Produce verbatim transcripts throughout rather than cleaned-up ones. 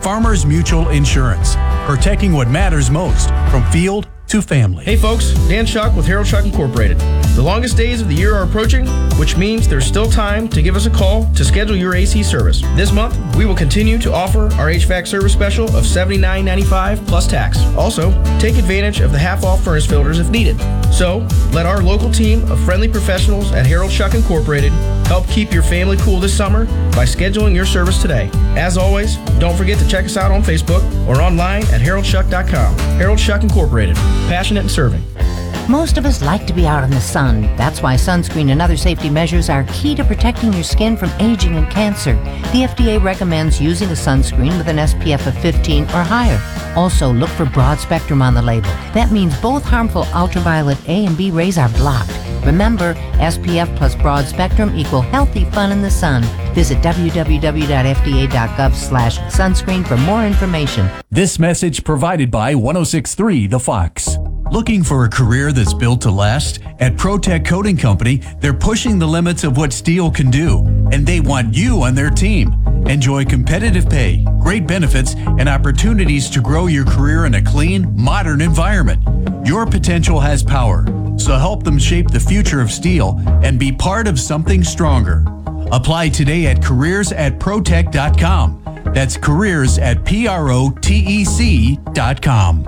Farmers Mutual Insurance, protecting what matters most from field to family. Hey folks, Dan Shuck with Harold Shuck Incorporated. The longest days of the year are approaching, which means there's still time to give us a call to schedule your A C service. This month, we will continue to offer our H V A C service special of seventy-nine ninety-five plus tax. Also, take advantage of the half-off furnace filters if needed. So, let our local team of friendly professionals at Harold Shuck Incorporated help keep your family cool this summer by scheduling your service today. As always, don't forget to check us out on Facebook or online at harold shuck dot com. Harold Shuck Incorporated, passionate and serving. Most of us like to be out in the sun. That's why sunscreen and other safety measures are key to protecting your skin from aging and cancer. The F D A recommends using a sunscreen with an S P F of fifteen or higher. Also, look for broad spectrum on the label. That means both harmful ultraviolet A and B rays are blocked. Remember, S P F plus broad spectrum equal healthy fun in the sun. Visit w w w dot f d a dot gov slash sunscreen for more information. This message provided by one oh six point three The Fox. Looking for a career that's built to last? At ProTech Coating Company, they're pushing the limits of what steel can do, and they want you on their team. Enjoy competitive pay, great benefits, and opportunities to grow your career in a clean, modern environment. Your potential has power, so help them shape the future of steel and be part of something stronger. Apply today at careers at protech dot com. That's careers at P R O T E C dot com.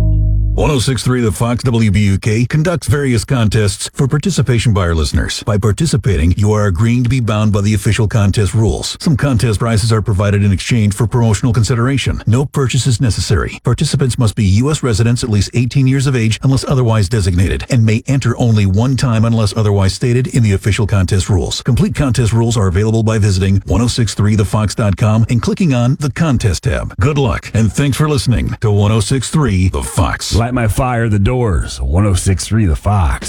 one oh six point three The Fox W B U K conducts various contests for participation by our listeners. By participating, you are agreeing to be bound by the official contest rules. Some contest prizes are provided in exchange for promotional consideration. No purchase is necessary. Participants must be U S residents at least eighteen years of age unless otherwise designated, and may enter only one time unless otherwise stated in the official contest rules. Complete contest rules are available by visiting ten sixty-three the fox dot com and clicking on the contest tab. Good luck, and thanks for listening to ten sixty-three The Fox. Light my fire, the Doors, ten sixty-three The Fox.